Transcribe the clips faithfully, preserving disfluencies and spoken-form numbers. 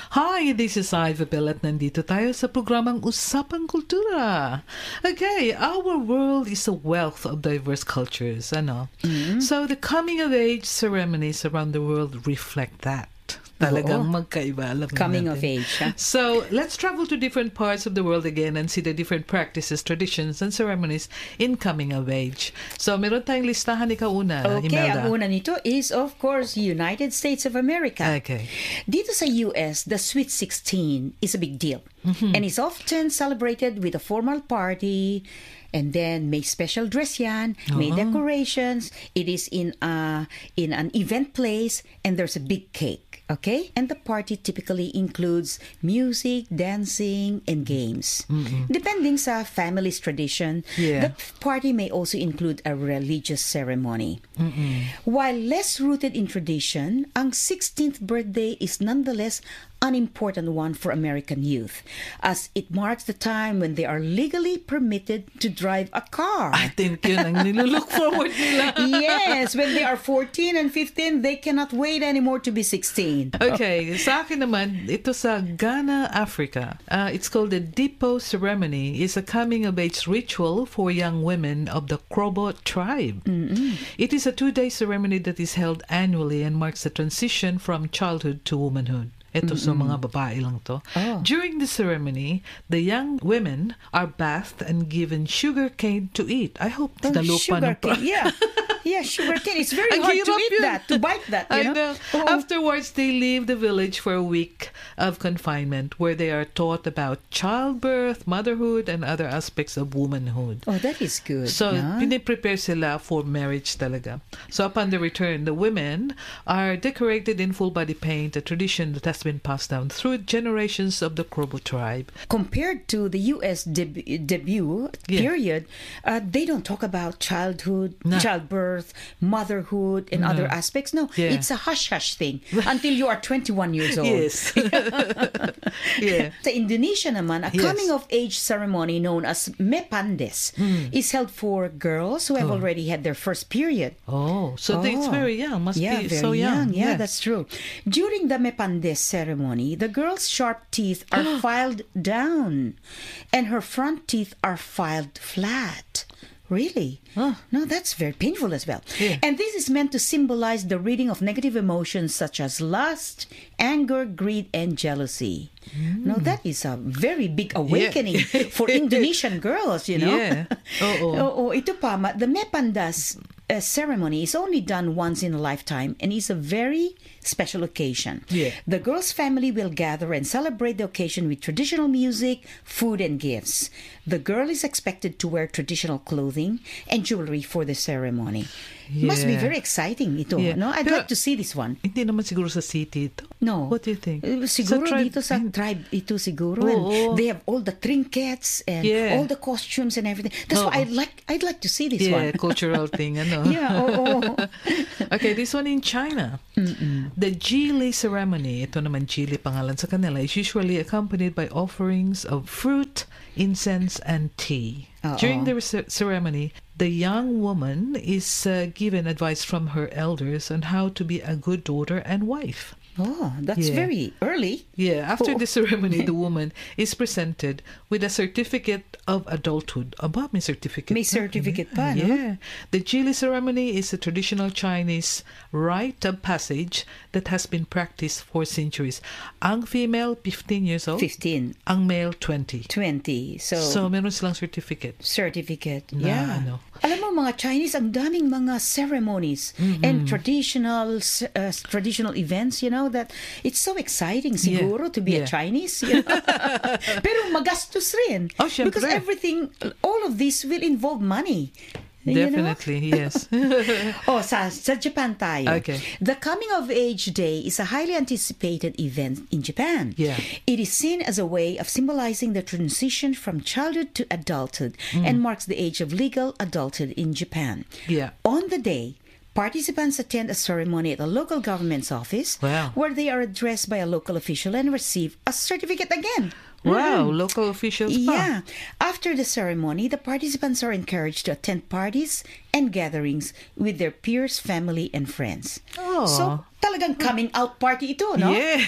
Hi, this is Ivy Bell at nandito tayo sa programang Usapang Kultura. Okay, our world is a wealth of diverse cultures, ano? Mm-hmm. So the coming-of-age ceremonies around the world reflect that. Talagang Oo. magkaiba. Alam Coming natin. of age, huh? So, let's travel to different parts of the world again and see the different practices, traditions, and ceremonies in coming of age. So, meron tayong listahan ikaw una, Okay, Imelda. ang una nito is, of course, United States of America. Okay. Dito sa U S, the Sweet sixteen is a big deal. Mm-hmm. And is often celebrated with a formal party. And then may special dress yan, may Uh-huh. decorations. It is in a, in an event place, and there's a big cake. Okay? And the party typically includes music, dancing, and games. Mm-mm. Depending sa family's tradition, Yeah. the party may also include a religious ceremony. Mm-mm. While less rooted in tradition, ang sixteenth birthday is nonetheless an important one for American youth, as it marks the time when they are legally permitted to drive a car. I think yun ang nilulook forward nila. Yes, when they are fourteen and fifteen, they cannot wait anymore to be sixteen. Okay, sa akin naman, ito sa Ghana, Africa. Uh, it's called the Dipo Ceremony. It's a coming-of-age ritual for young women of the Krobo tribe. Mm-mm. It is a two-day ceremony that is held annually and marks the transition from childhood to womanhood. Ito sa mga babae lang to. Oh. During the ceremony, the young women are bathed and given sugar cane to eat. I hope Oh, nalupa sugar ng pra- cane. Yeah. Yeah, sugar cane. It's very Ang hard to hirap eat yun. that, to bite that, you I know? know. Oo. Afterwards, they leave the village for a week of confinement where they are taught about childbirth, motherhood, and other aspects of womanhood. Oh, that is good. So, no? piniprepare sila for marriage talaga. So, upon the return, the women are decorated in full body paint, a tradition that has been passed down through generations of the Krobo tribe. Compared to the U S deb- debut Yeah. period, uh, they don't talk about childhood, No. childbirth, motherhood, and No. other aspects. No, Yeah. it's a hush-hush thing until you are twenty-one years old. Yes. Yeah. Sa Indonesia naman, a Yes. coming-of-age ceremony known as Mepandes is held for girls who have Oh. already had their first period. Oh, so they- it's Oh. very young. Must yeah, be very so young. Yeah, that's true. During the Mepandes ceremony, the girl's sharp teeth are filed down, and her front teeth are filed flat. Really? Oh. No, that's very painful as well. Yeah. And this is meant to symbolize the reading of negative emotions such as lust, anger, greed, and jealousy. No, that is a very big awakening for Indonesian girls, you know? Yeah. Oo. Oo, ito pa, ma- the Mepandas uh, ceremony is only done once in a lifetime and is a very special occasion. Yeah. The girl's family will gather and celebrate the occasion with traditional music, food, and gifts. The girl is expected to wear traditional clothing and jewelry for the ceremony. Must be Yeah. very exciting ito, Yeah. no? I'd Pero- like to see this one. Hindi naman siguro sa city ito. No. What do you think? Uh, Siguro Sa tribe- dito sa tribe ito siguro. Oo. And they have all the trinkets and Yeah. all the costumes and everything. That's Oo. why I'd like I'd like to see this Yeah, one. cultural thing, ano? Yeah, oo. Okay, this one in China. The Jili ceremony, ito naman Jili pangalan sa kanila, is usually accompanied by offerings of fruit, incense, and tea. Oo. During the ce- ceremony, the young woman is uh, given advice from her elders on how to be a good daughter and wife. Oh, that's Yeah. very early. Yeah, after Oh. the ceremony, the woman is presented with a certificate of adulthood. Aba, may certificate. May na. certificate pa, no? Yeah. The Jili ceremony is a traditional Chinese rite of passage that has been practiced for centuries. Ang female, fifteen years old. fifteen, Ang male, twenty. twenty. So, So, meron silang certificate. certificate. Na yeah. ano. Alam mo, mga Chinese, ang daming mga ceremonies and traditional s- uh, traditional events, you know, that it's so exciting siguro to be Yeah. a Chinese. you know. Pero magastos rin. Oh, syempre. Because everything, all of this will involve money. You know? Definitely, yes. Oh, sa, sa Japan tayo. Okay. The Coming of Age Day is a highly anticipated event in Japan. Yeah. It is seen as a way of symbolizing the transition from childhood to adulthood and marks the age of legal adulthood in Japan. Yeah. On the day, participants attend a ceremony at a local government's office Wow. where they are addressed by a local official and receive a certificate again. Wow, local officials pa. Yeah. After the ceremony, the participants are encouraged to attend parties and gatherings with their peers, family, and friends. Oh. So, talagang coming out party ito, no? Yeah.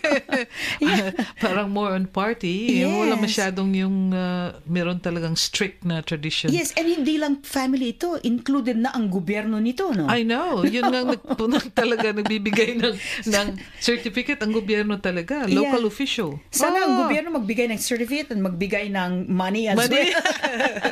yeah. Parang more on party. Yes. Wala masyadong yung uh, meron talagang strict na tradition. Yes, and hindi lang family ito. Included na ang gobyerno nito, no? I know. Yun nga nagpunang talaga nagbibigay ng, ng certificate ang gobyerno talaga. Local Yeah. official. Sana Oh. ang gobyerno magbigay ng certificate at magbigay ng money as Money. well.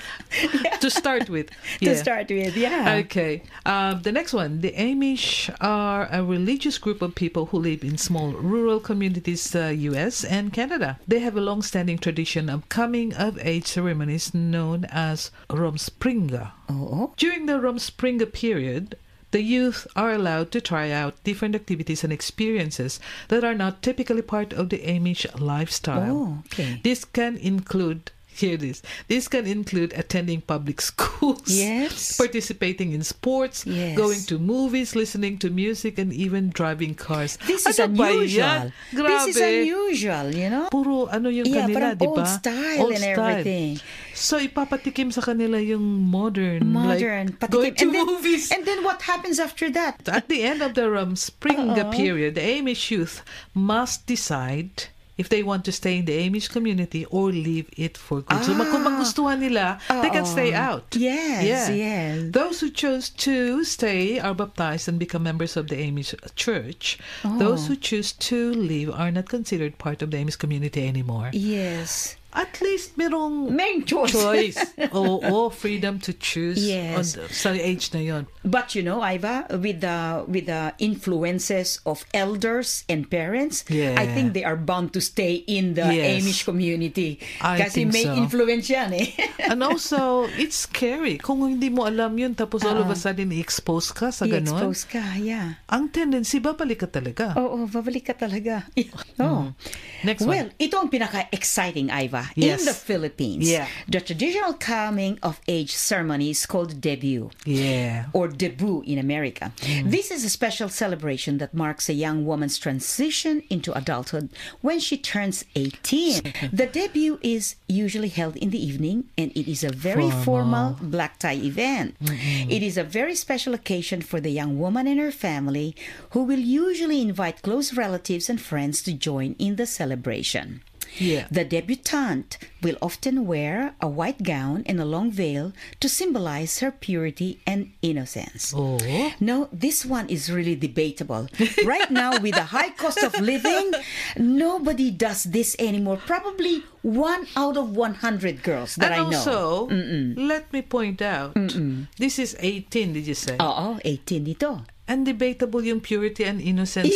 To start with. To Yeah. start with, yeah. Okay. Um, the next one. The Amish are a religious group of people who live in small rural communities, uh, U S and Canada. They have a long-standing tradition of coming-of-age ceremonies known as Rumspringa. Oo. During the Rumspringa period, the youth are allowed to try out different activities and experiences that are not typically part of the Amish lifestyle. Oh, okay. This can include Hear this. This can include attending public schools, Yes. participating in sports, Yes. going to movies, listening to music, and even driving cars. This is Ano ba unusual. yan? This is Grabe. unusual, you know? Puro ano yung Yeah, kanila, parang di old ba? style Old and style. everything. So ipapatikim sa kanila yung modern, Modern. like going to and then, movies. And then what happens after that? At the end of the Rumspringa Uh-oh. period, the Amish youth must decide if they want to stay in the Amish community or leave it for good. So Ah. kung magustuhan nila, they can Oo. stay out. Yes, Yeah. yes. Those who chose to stay are baptized and become members of the Amish church. Oh. Those who choose to leave are not considered part of the Amish community anymore. Yes. At least merong Main choice. choice. Oo, freedom to choose Yes. on the, sa age na yon. But you know, Iva, with the with the influences of elders and parents, Yeah. I think they are bound to stay in the Yes. Amish community. I Kasi think may so. influence yan eh. And also, it's scary. Kung hindi mo alam yun, tapos all of a sudden, i-expose ka sa ganon. I-expose ka, yeah. Ang tendency, babalik ka talaga. Oo, babalik ka talaga. Oh. Next Well, one. ito ang pinaka-exciting, Iva. Yes. In the Philippines, Yeah. the traditional coming-of-age ceremony is called debut. Yeah. Or debut in America. This is a special celebration that marks a young woman's transition into adulthood when she turns eighteen. The debut is usually held in the evening, and it is a very formal, Formal. black tie event. It is a very special occasion for the young woman and her family, who will usually invite close relatives and friends to join in the celebration. Yeah. The debutante will often wear a white gown and a long veil to symbolize her purity and innocence. Oh. No, this one is really debatable. Right now, with the high cost of living, nobody does this anymore. Probably one out of one hundred girls that And I know. also, let me point out, this is eighteen, did you say? Oo, eighteen ito. And debatable yung purity and innocence.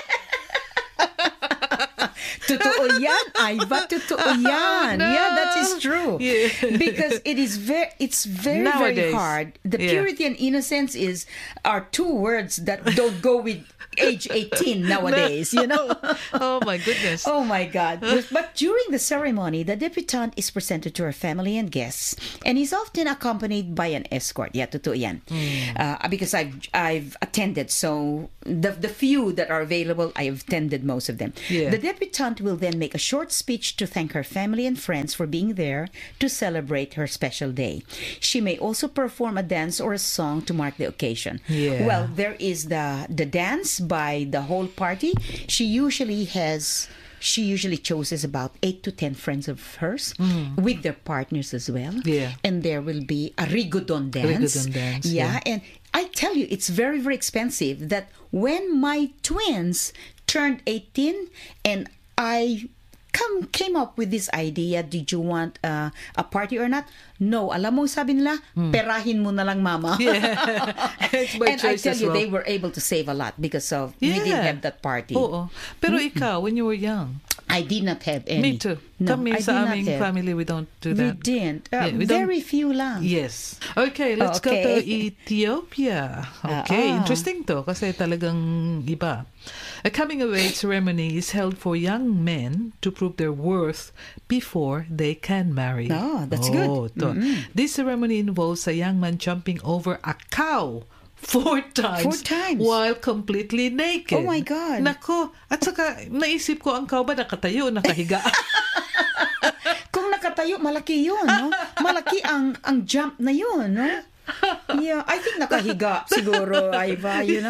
Totoo yan, Iva. Totoo yan. No. Yeah, that is true. Yeah. Because it is very, it's very, very Nowadays. hard. The Yeah. purity and innocence is are two words that don't go with age eighteen nowadays. You know. Oh my goodness. Oh my God. But during the ceremony, the debutante is presented to her family and guests and is often accompanied by an escort. Yeah, totoo yan. Uh, because I've I've attended, so the the few that are available, I have attended most of them. Yeah. The debutante will then make a short speech to thank her family and friends for being there to celebrate her special day. She may also perform a dance or a song to mark the occasion. Yeah. Well, there is the the dance by the whole party. She usually has she usually chooses about eight to ten friends of hers with their partners as well. Yeah. And there will be a rigodon dance. Rigodon dance, Yeah, yeah. and I tell you, it's very, very expensive. That when my twins turned eighteen and I come came up with this idea, did you want uh, a party or not? No, alam mo, sabi nila, perahin mo na lang, mama. Yeah. It's by And I choice tell as you, well. they were able to save a lot because of we didn't Yeah. have that party. Oo. Pero ikaw, when you were young, I did not have any. me too. No, Kami I sa did not aming have. family, we don't do We that. didn't. Uh, Yeah, we don't- very few lang. Yes. Okay, let's go to Okay. Ethiopia. Okay, Ah. interesting to kasi talagang iba. A coming-of-age ceremony is held for young men to prove their worth before they can marry. Oh, that's good. Oh, to. This ceremony involves a young man jumping over a cow four times, Four times? while completely naked. Oh my God. Nako, at saka naisip ko, ang cow ba nakatayo o nakahiga? Kung nakatayo, malaki yun, no? Malaki ang ang jump na yun, no? Yeah, I think nakahiga siguro, Iva, you know?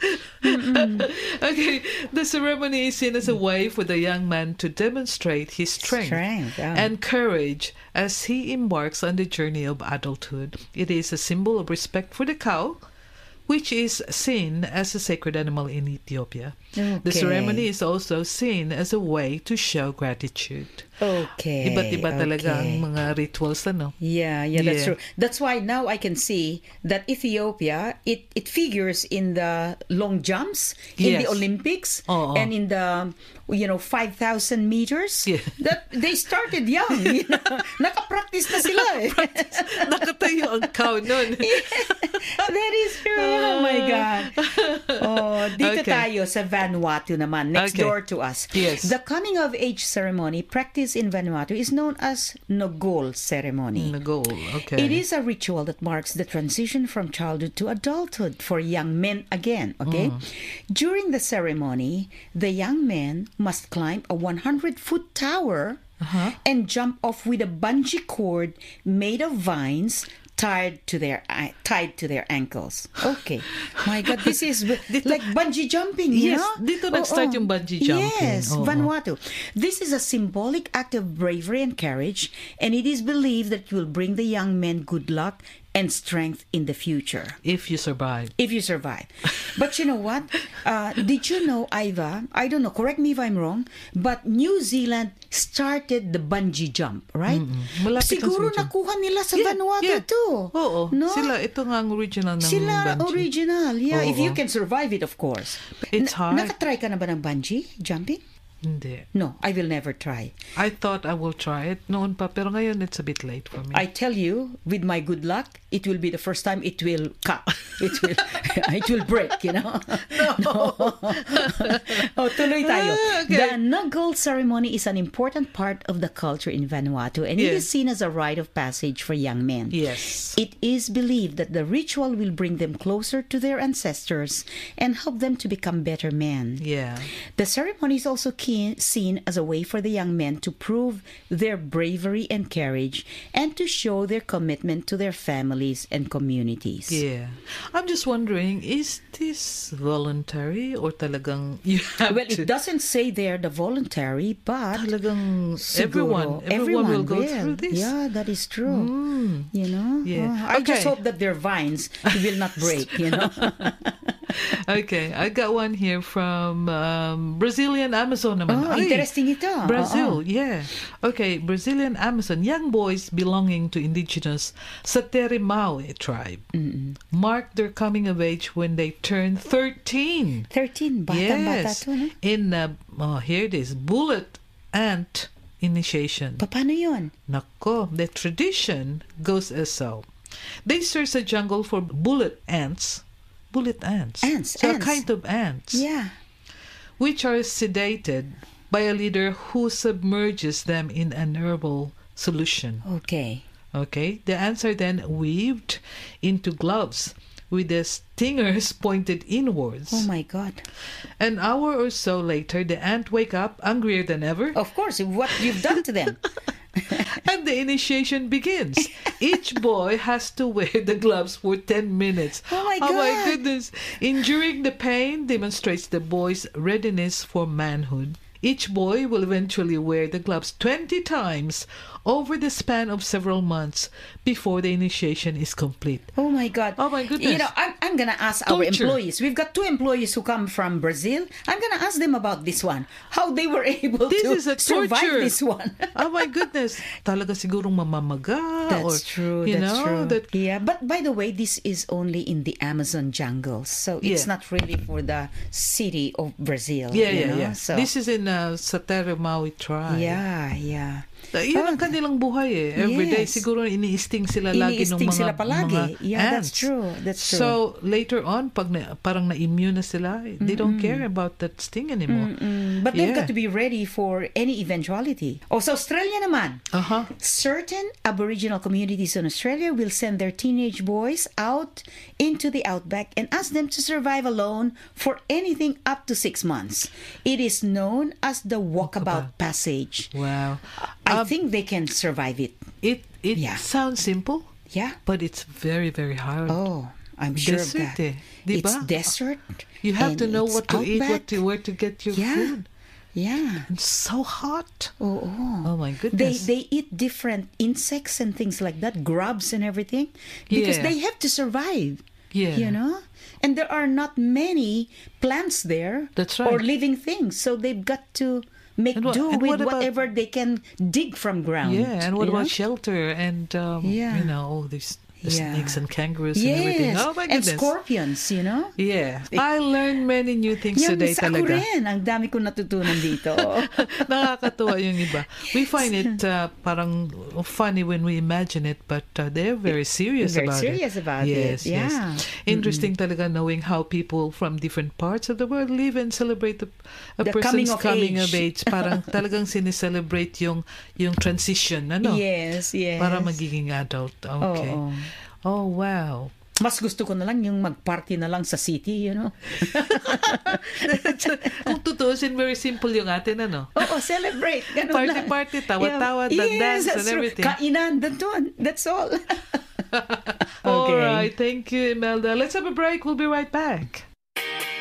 Okay, the ceremony is seen as a way for the young man to demonstrate his strength, Strength, yeah. and courage as he embarks on the journey of adulthood. It is a symbol of respect for the cow, which is seen as a sacred animal in Ethiopia. The Okay. ceremony is also seen as a way to show gratitude. Okay. Iba't iba talaga okay. ang mga rituals, ano? Yeah, yeah, that's Yeah. true. That's why now I can see that Ethiopia, it, it figures in the long jumps, in the Yes. Olympics, Oo. and in the, you know, five thousand meters. Yeah. That they started young. You know? Nakapractice na sila eh. Nakatayo ang cow nun. That is true. Oh my God. Oh, dito Okay. tayo sa Vanuatu naman, next Okay. door to us. Yes. The coming of age ceremony practiced in Vanuatu is known as Nogol ceremony. The goal, okay. It is a ritual that marks the transition from childhood to adulthood for young men again, okay? During the ceremony, the young men must climb a one hundred foot tower Uh-huh. and jump off with a bungee cord made of vines tied to their uh, tied to their ankles. Okay. My God, this is like bungee jumping, you Yes, know? dito nag-start yung bungee jumping. Yes, Oo. Vanuatu. This is a symbolic act of bravery and courage, and it is believed that it will bring the young men good luck and strength in the future. If you survive. If you survive. But you know what? Uh, did you know, Iva, I don't know, correct me if I'm wrong, but New Zealand started the bungee jump, right? Malapit ang Siguro sumidyo. nakuha nila sa Yeah, Vanuatu yeah. too. Oo. No? Sila, ito nga ang original ng Sila bungee. original. Yeah, if Oo. you can survive it, of course. It's hard. Nakatry ka na ba ng bungee jumping? Hindi. No, I will never try. I thought I will try it noon pa, pero ngayon it's a bit late for me. I tell you, with my good luck, it will be the first time it will cut. It will, it will break, you know. No. Oh, tuloy tayo. Ah, okay. The Nuggle ceremony is an important part of the culture in Vanuatu, and it is Yes. seen as a rite of passage for young men. Yes. It is believed that the ritual will bring them closer to their ancestors and help them to become better men. Yeah. The ceremony is also key, seen as a way for the young men to prove their bravery and courage and to show their commitment to their families and communities. Yeah. I'm just wondering, is this voluntary or talagang you have Well, to? it doesn't say there the voluntary, but Talagang siguro, everyone, everyone will go will. through this. Yeah, that is true. Mm. You know? Yeah. Oh, I just Okay. hope that their vines will not break, you know? Okay, I got one here from um, Brazilian Amazon naman. Oh, Ay, interesting ito. Brazil, Oo. yeah. Okay, Brazilian Amazon. Young boys belonging to indigenous Saterimau tribe mark their coming of age when they turn thirteen. thirteen, bata-bata Yes. to, no? In, uh, oh, here it is, bullet ant initiation. Pa- Paano yun? Nako, the tradition goes as so. They search the jungle for bullet ants. Bullet ants. Ants, So ants. a kind of ants. Yeah. Which are sedated by a leader who submerges them in an herbal solution. Okay. Okay? The ants are then weaved into gloves with the stingers pointed inwards. Oh my God. An hour or so later, the ant wake up angrier than ever. Of course, what you've done to them. And the initiation begins. Each boy has to wear the gloves for ten minutes. Oh my Oh my God. goodness. Enduring the pain demonstrates the boy's readiness for manhood. Each boy will eventually wear the gloves twenty times over the span of several months before the initiation is complete. Oh my God. Oh my goodness. You know, I'm, I'm going to ask our Torture. employees. We've got two employees who come from Brazil. I'm going to ask them about this one. How they were able This to is a survive torture. this one. Oh my goodness. Talaga sigurong mamamaga. That's or, true. You That's know, true. That, Yeah, but by the way, this is only in the Amazon jungles, so it's Yeah. not really for the city of Brazil. yeah, you yeah, know? yeah. So This is in uh, Satero Maui tribe. yeah, yeah. Uh, Yun ang kanilang buhay eh. Every day Yes. siguro iniisting sila lagi ng Iniisting mga, sila palagi. mga Yeah, that's ants. true. That's true. So, later on, pag na, parang na-immune na sila, they don't care about that sting anymore. Mm, but they've Yeah. got to be ready for any eventuality. Oh, sa Australia naman. Uh-huh. Certain Aboriginal communities in Australia will send their teenage boys out into the outback and ask them to survive alone for anything up to six months. It is known as the walkabout passage. Wow. I Um, think they can survive it. It, it Yeah. sounds simple, Yeah. but it's very, very hard. Oh, I'm sure of Desert that. eh. Di It's ba? desert. You have to and know it's what to eat, what outback. to where to get your Yeah. food. Yeah. It's so hot. Oh, oh. Oh my They goodness. they eat different insects and things like that, grubs and everything, because Yeah. they have to survive. Yeah. You know, and there are not many plants there. That's right. Or living things, so they've got to make And what- do and with what about- whatever they can dig from ground. Yeah, and what you about know? shelter and um, Yeah. you know all these the Yeah. snakes and kangaroos and everything? Yes, Oh my and goodness. scorpions, you know. Yeah. I learned many new things Yan, today sa ako talaga. rin. Ang dami kong natutunan dito. Nakakatuwa yung iba. We find it uh, parang funny when we imagine it, but uh, they're very serious Very about serious it. about it, yes, Yes. yeah. Interesting talaga knowing how people from different parts of the world live and celebrate the, a The person's coming of age. age. Parang talagang sineselebrate yung yung transition, ano? Yes, yes. Para magiging adult. Okay. Oo. Oh, wow. Mas gusto ko na lang yung mag-party na lang sa city, you know. Kung tutuusin, very simple yung atin, ano? Oo, celebrate. Ganun Party, lang. party, tawa-tawa, Yeah. dance, Yes, and that's true. everything. Kainan, that's all. That's all. All Okay. right. Thank you, Imelda. Let's have a break. We'll be right back.